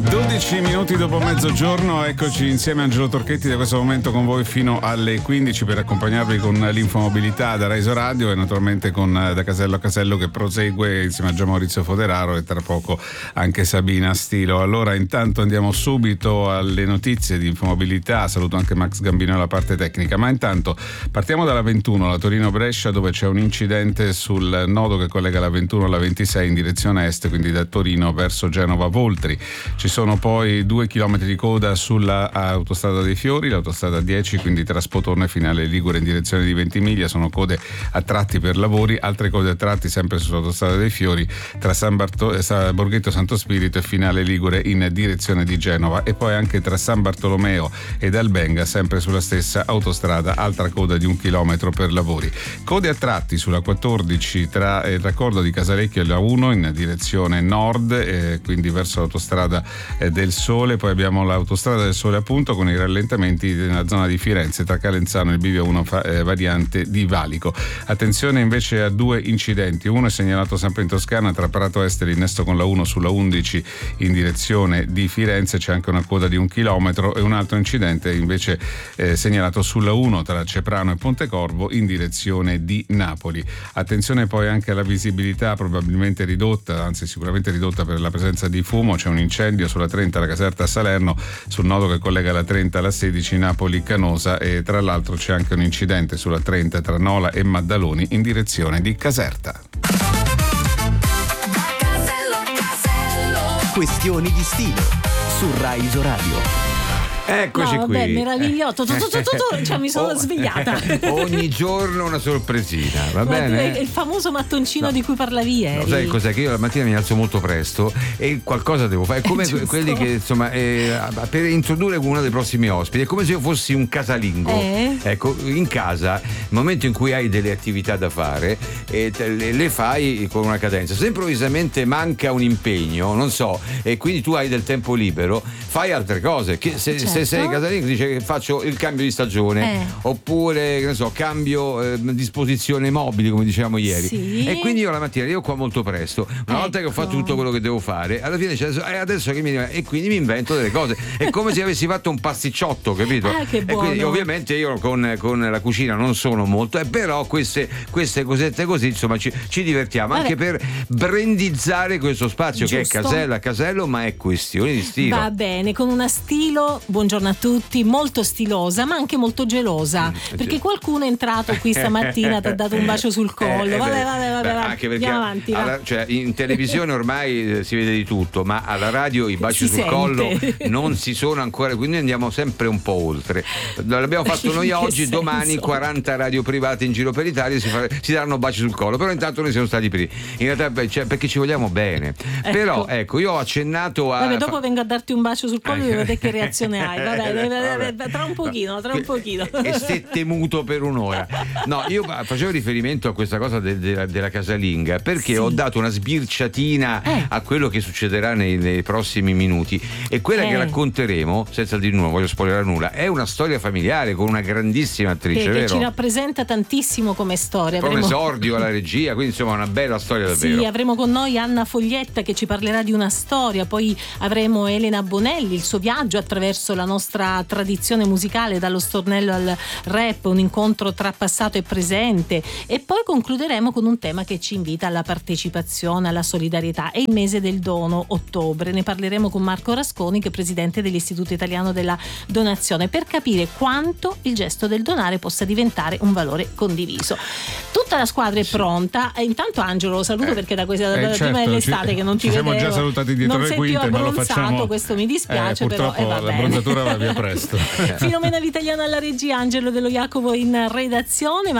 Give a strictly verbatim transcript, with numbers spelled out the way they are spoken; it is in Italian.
dodici minuti dopo mezzogiorno, eccoci insieme a Angelo Torchetti da questo momento con voi fino alle quindici per accompagnarvi con l'infomobilità da Rai Radio e naturalmente con Da Casello a Casello che prosegue insieme a Gian Maurizio Foderaro e tra poco anche Sabina Stilo. Allora intanto andiamo subito alle notizie di infomobilità, saluto anche Max Gambino alla parte tecnica, ma intanto partiamo dalla ventuno, la Torino-Brescia, dove c'è un incidente sul nodo che collega la ventuno alla ventisei in direzione est, quindi da Torino verso Genova Voltri. Ci sono poi due chilometri di coda sulla autostrada dei Fiori, l'autostrada dieci, quindi tra Spotone finale Ligure in direzione di Ventimiglia, sono code a tratti per lavori, altre code a tratti sempre sull'autostrada dei Fiori tra San Barto- eh, Borghetto Santo Spirito e finale Ligure in direzione di Genova, e poi anche tra San Bartolomeo ed Albenga sempre sulla stessa autostrada, altra coda di un chilometro per lavori. Code a tratti sulla quattordici tra il raccordo di Casalecchio e la uno in direzione nord, eh, quindi verso l'autostrada del Sole. Poi abbiamo l'autostrada del Sole appunto con i rallentamenti nella zona di Firenze tra Calenzano e il bivio uno fa, eh, variante di Valico. Attenzione invece a due incidenti, uno è segnalato sempre in Toscana tra Prato Est e l'innesto con la uno sulla undici in direzione di Firenze, c'è anche una coda di un chilometro, e un altro incidente invece eh, segnalato sulla uno tra Ceprano e Pontecorvo in direzione di Napoli. Attenzione poi anche alla visibilità probabilmente ridotta, anzi sicuramente ridotta per la presenza di fumo, c'è un incendio sulla trenta alla Caserta a Salerno, sul nodo che collega la trenta alla sedici Napoli-Canosa, e tra l'altro c'è anche un incidente sulla trenta tra Nola e Maddaloni in direzione di Caserta. Questioni di stile su Rai Radio. Eccoci no, vabbè, qui. meraviglioso, tu, tu, tu, tu, cioè, mi sono oh, svegliata. Ogni giorno una sorpresina, va bene? È il famoso mattoncino no. di cui parlavi ieri. No, sai cos'è? Che io la mattina mi alzo molto presto e qualcosa devo fare. È come Giusto. quelli che insomma eh, per introdurre uno dei prossimi ospiti, è come se io fossi un casalingo. Eh? Ecco, in casa, nel momento in cui hai delle attività da fare, eh, le, le fai con una cadenza. Se improvvisamente manca un impegno, non so, e quindi tu hai del tempo libero, fai altre cose. Che se, certo. se sei casalingo dice che faccio il cambio di stagione, eh. oppure che ne so, cambio eh, disposizione mobili, come dicevamo ieri. Sì. E quindi io la mattina io qua molto presto, una ecco. volta che ho fatto tutto quello che devo fare, alla fine c'è eh, adesso che mi e quindi mi invento delle cose. È come se avessi fatto un pasticciotto, capito? Ah, che e quindi buono. ovviamente io con, con la cucina non sono molto, eh, però queste, queste cosette così, insomma, ci, ci divertiamo. Vabbè. Anche per brandizzare questo spazio. Giusto. Che è casello a casello, ma è questione di stile. Va bene, con una stilo, buongiorno a tutti, molto stilosa ma anche molto gelosa, mm, perché qualcuno è entrato qui stamattina, ti ha dato un bacio sul collo. Eh, vabbè, vabbè, vabbè, vabbè. Anche perché andiamo avanti, alla, cioè, in televisione ormai si vede di tutto, ma alla radio i baci si sul sente. collo non si sono ancora, quindi andiamo sempre un po' oltre. L'abbiamo fatto noi oggi, senso? domani quaranta radio private in giro per l'Italia si, fa, si daranno baci sul collo, però intanto noi siamo stati primi. In realtà, cioè, perché ci vogliamo bene. Ecco. Però ecco, io ho accennato a. Vabbè, dopo vengo a darti un bacio sul collo e vedete che reazione hai. Vabbè, vabbè, tra un pochino, tra un pochino. E stette muto per un'ora. No, io facevo riferimento a questa cosa de, de, della casalinga perché sì. ho dato una sbirciatina eh. a quello che succederà nei, nei prossimi minuti, e quella eh. che racconteremo, senza dire nulla, voglio spoilerare nulla, è una storia familiare con una grandissima attrice, che, vero? Che ci rappresenta tantissimo come storia. Come avremo... esordio alla regia, quindi insomma una bella storia davvero. Sì, avremo con noi Anna Foglietta che ci parlerà di una storia, poi avremo Elena Bonelli, il suo viaggio attraverso la nostra tradizione musicale, dallo stornello al rap, un incontro tra passato e presente, e poi concluderemo con un tema che ci invita alla partecipazione, alla solidarietà. È il mese del dono, ottobre, ne parleremo con Marco Rasconi, che è presidente dell'Istituto Italiano della Donazione, per capire quanto il gesto del donare possa diventare un valore condiviso. Tutta la squadra è sì. pronta, e intanto Angelo lo saluto eh, perché da questa eh, da certo, prima dell'estate ci, che non ti ci vedevo, siamo già salutati dietro non le quinte, ma lo facciamo. Questo mi dispiace, eh, però purtroppo eh, va la bronzatura va via presto. Filomena Vitagliano alla regia, Angelo Dello Jacopo in redazione.